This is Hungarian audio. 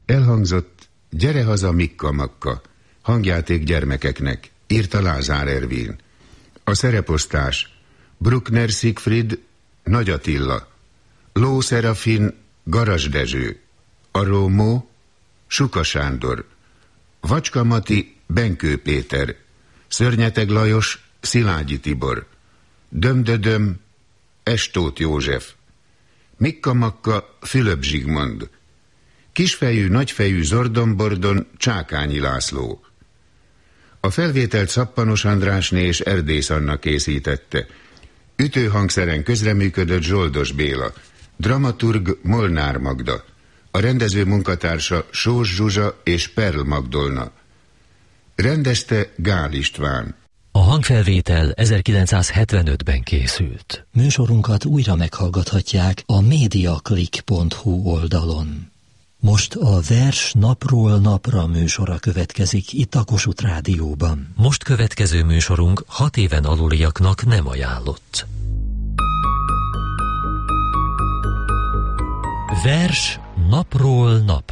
Elhangzott Gyere haza Mikka-Makka, hangjáték gyermekeknek, írta Lázár Ervin. A szereposztás: Bruckner Siegfried, Nagy Attila, Ló Szerafin, Garas Dezső, a Rómó, Suka Sándor, Vacska Mati, Benkő Péter, Szörnyeteg Lajos, Szilágyi Tibor, Dömdödöm, Estóth József, Mikka-Makka, Fülöp Zsigmond, Kisfejű, nagyfejű Zordon-Bordon, Csákányi László. A felvételt Szappanos Andrásné és Erdész Anna készítette. Ütőhangszeren közreműködött Zsoldos Béla, dramaturg Molnár Magda, a rendező munkatársa Sós Zsuzsa és Perl Magdolna. Rendezte Gál István. A hangfelvétel 1975-ben készült. Műsorunkat újra meghallgathatják a mediaclick.hu oldalon. Most a Vers napról napra műsora következik itt a Kossuth Rádióban. Most következő műsorunk 6 éven aluliaknak nem ajánlott. Vers napról napra.